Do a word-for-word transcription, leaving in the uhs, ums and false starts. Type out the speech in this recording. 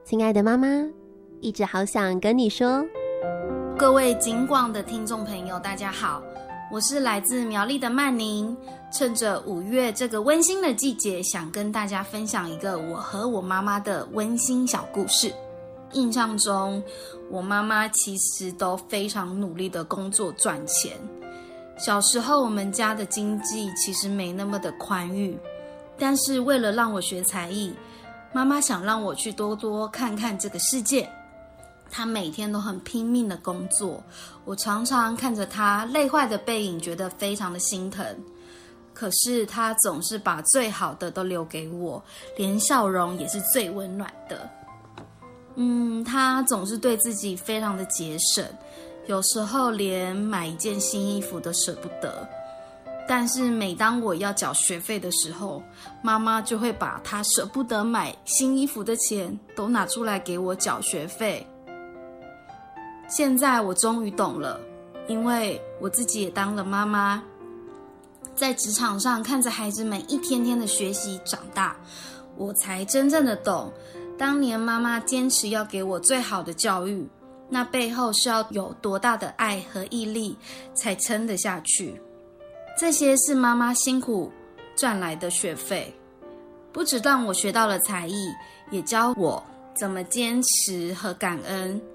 亲爱的妈妈，一直好想跟你说。 各位警广的听众朋友，大家好，我是来自苗栗的曼宁。趁着五月这个温馨的季节，想跟大家分享一个我和我妈妈的温馨小故事。印象中，我妈妈其实都非常努力的工作赚钱。小时候我们家的经济其实没那么的宽裕，但是为了让我学才艺，妈妈想让我去多多看看这个世界。她每天都很拼命的工作，我常常看着她累坏的背影，觉得非常的心疼。可是她总是把最好的都留给我，连笑容也是最温暖的。嗯，她总是对自己非常的节省，有时候连买一件新衣服都舍不得。但是每当我要缴学费的时候，妈妈就会把她舍不得买新衣服的钱都拿出来给我缴学费。现在我终于懂了，因为我自己也当了妈妈，在职场上看着孩子们一天天的学习长大，我才真正的懂，当年妈妈坚持要给我最好的教育，那背后是要有多大的爱和毅力才撑得下去。这些是妈妈辛苦赚来的学费，不只让我学到了才艺，也教我怎么坚持和感恩。